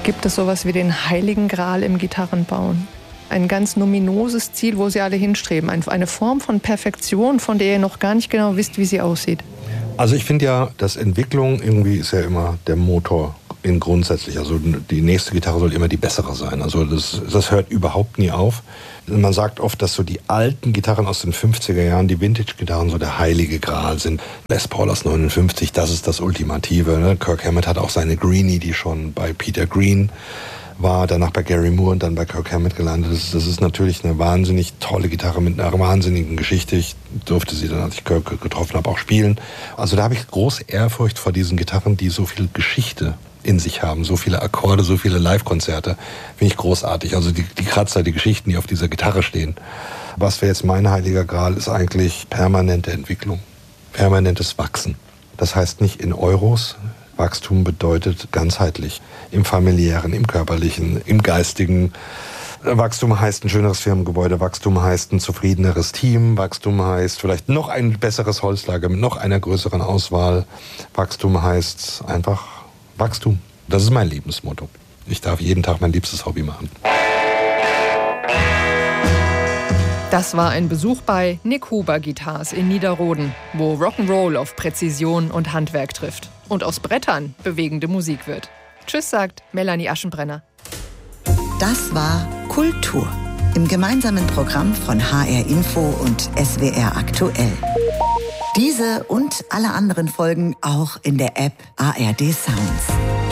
Gibt es sowas wie den Heiligen Gral im Gitarrenbauen? Ein ganz nominoses Ziel, wo Sie alle hinstreben. Eine Form von Perfektion, von der ihr noch gar nicht genau wisst, wie sie aussieht. Also ich finde ja, dass Entwicklung irgendwie ist ja immer der Motor in grundsätzlich. Also die nächste Gitarre soll immer die bessere sein. Also das hört überhaupt nie auf. Man sagt oft, dass so die alten Gitarren aus den 50er Jahren, die Vintage-Gitarren, so der heilige Gral sind. Les Paul aus 59, das ist das Ultimative. Ne? Kirk Hammett hat auch seine Greenie, die schon bei Peter Green war, danach bei Gary Moore und dann bei Kirk Hammett gelandet. Das ist natürlich eine wahnsinnig tolle Gitarre mit einer wahnsinnigen Geschichte. Ich durfte sie dann, als ich Kirk getroffen habe, auch spielen. Also da habe ich große Ehrfurcht vor diesen Gitarren, die so viel Geschichte in sich haben, so viele Akkorde, so viele Live-Konzerte, finde ich großartig. Also die Kratzer, die Geschichten, die auf dieser Gitarre stehen. Was wäre jetzt mein heiliger Gral, ist eigentlich permanente Entwicklung, permanentes Wachsen. Das heißt nicht in Euros. Wachstum bedeutet ganzheitlich, im familiären, im körperlichen, im geistigen. Wachstum heißt ein schöneres Firmengebäude, Wachstum heißt ein zufriedeneres Team, Wachstum heißt vielleicht noch ein besseres Holzlager mit noch einer größeren Auswahl. Wachstum heißt einfach Wachstum. Das ist mein Lebensmotto. Ich darf jeden Tag mein liebstes Hobby machen. Das war ein Besuch bei Nick Huber Guitars in Niederroden, wo Rock'n'Roll auf Präzision und Handwerk trifft und aus Brettern bewegende Musik wird. Tschüss, sagt Melanie Aschenbrenner. Das war Kultur im gemeinsamen Programm von HR Info und SWR Aktuell. Diese und alle anderen Folgen auch in der App ARD Sounds.